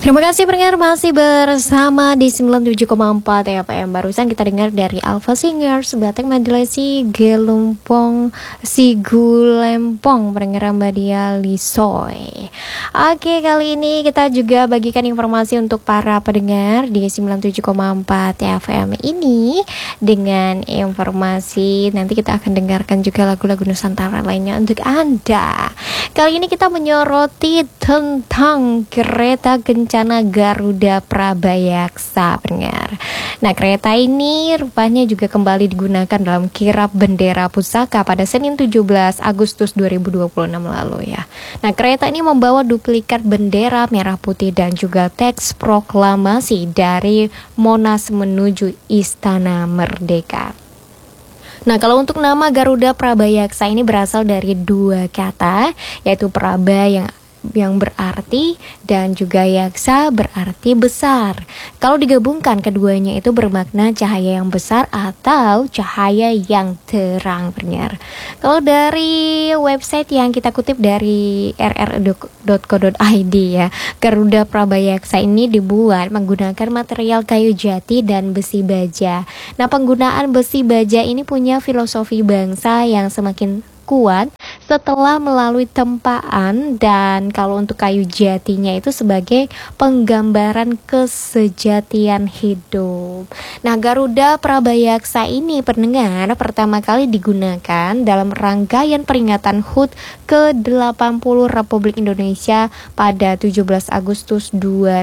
Terima kasih pendengar masih bersama di 97,4 FM. Barusan kita dengar dari Alpha Singers Batek Madelesi Gelumpong Si Gulempong pendengar Mbak Dia Lisoy. Oke, kali ini kita juga bagikan informasi untuk para pendengar di 97,4 FM ini dengan informasi nanti kita akan dengarkan juga lagu-lagu Nusantara lainnya untuk Anda. Kali ini kita menyoroti tentang kereta kencana Garuda Prabayaksa, pendengar. Nah, kereta ini rupanya juga kembali digunakan dalam kirap bendera pusaka pada Senin 17 Agustus 2026 lalu ya. Nah, kereta ini membawa duplikat bendera merah putih dan juga teks proklamasi dari Monas menuju Istana Merdeka. Nah, kalau untuk nama Garuda Prabayaksa ini berasal dari dua kata, yaitu Praba yang berarti dan juga yaksa berarti besar. Kalau digabungkan keduanya itu bermakna cahaya yang besar atau cahaya yang terang, pendengar. Kalau dari website yang kita kutip dari rr.co.id ya, Garuda Prabayaksa ini dibuat menggunakan material kayu jati dan besi baja. Nah, penggunaan besi baja ini punya filosofi bangsa yang semakin kuat setelah melalui tempaan, dan kalau untuk kayu jatinya itu sebagai penggambaran kesejatian hidup. Nah, Garuda Prabayaksa ini pendengar pertama kali digunakan dalam rangkaian peringatan HUT ke-80 Republik Indonesia pada 17 Agustus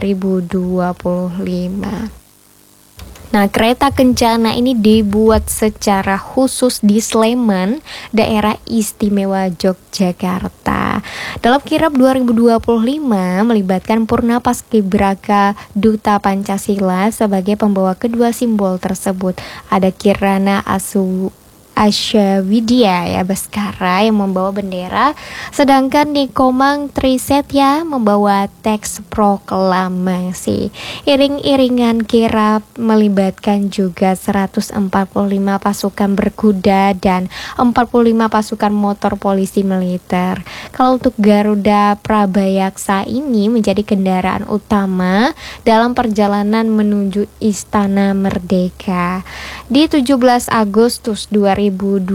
2025. Nah, kereta kencana ini dibuat secara khusus di Sleman, daerah istimewa Yogyakarta. Dalam kirap 2025 melibatkan Purna Paskibraka Duta Pancasila sebagai pembawa kedua simbol tersebut. Ada Kirana Asyawidya ya Baskara yang membawa bendera, sedangkan Nikomang Trisetya membawa teks proklamasi. Iring-iringan kirap melibatkan juga 145 pasukan berkuda dan 45 pasukan motor polisi militer. Kalau untuk Garuda Prabayaksa ini menjadi kendaraan utama dalam perjalanan menuju Istana Merdeka. Di 17 Agustus 2026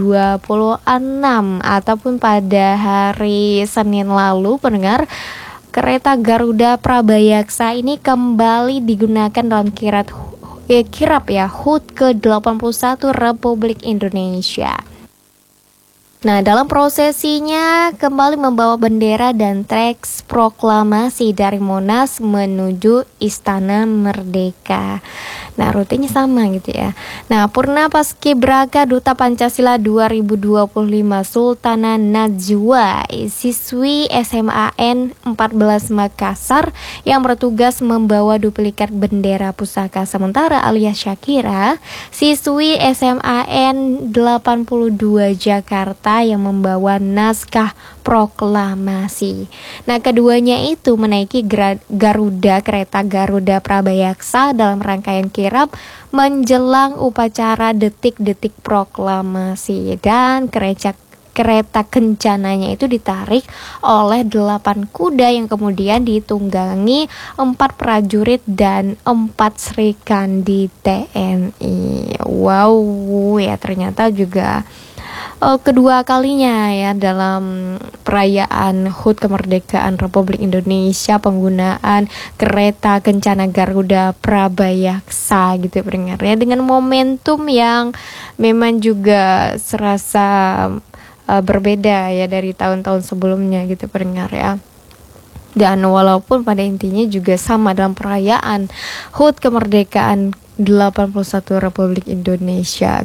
ataupun pada hari Senin lalu, pendengar, kereta Garuda Prabayaksa ini kembali digunakan dalam kirap HUT ke-81 Republik Indonesia. Nah, dalam prosesinya kembali membawa bendera dan teks proklamasi dari Monas menuju Istana Merdeka. Nah, rutenya sama gitu ya. Nah, Purna Paskibraka Duta Pancasila 2025 Sultana Najwa, siswi SMAN 14 Makassar yang bertugas membawa duplikat bendera pusaka, sementara Alia Syakira, siswi SMAN 82 Jakarta yang membawa naskah proklamasi. Nah, keduanya itu menaiki kereta Garuda Prabayaksa dalam rangkaian kirap menjelang upacara detik-detik proklamasi, dan kereta kencananya itu ditarik oleh 8 kuda yang kemudian ditunggangi 4 prajurit dan 4 Srikandi TNI. Wow, ya ternyata juga kedua kalinya ya dalam perayaan HUT kemerdekaan Republik Indonesia penggunaan kereta kencana Garuda Prabayaksa gitu ya pendengar ya, dengan momentum yang memang juga serasa berbeda ya dari tahun-tahun sebelumnya gitu pendengar ya. Dan walaupun pada intinya juga sama dalam perayaan HUT kemerdekaan 81 Republik Indonesia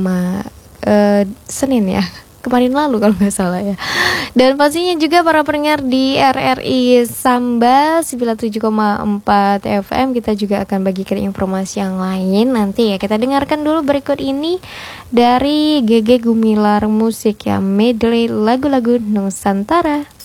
Senin ya, kemarin lalu kalau nggak salah ya. Dan pastinya juga para pendengar di RRI Samba 97,4 FM kita juga akan bagikan informasi yang lain nanti ya. Kita dengarkan dulu berikut ini dari GG Gumilar Musik ya, medley lagu-lagu Nusantara.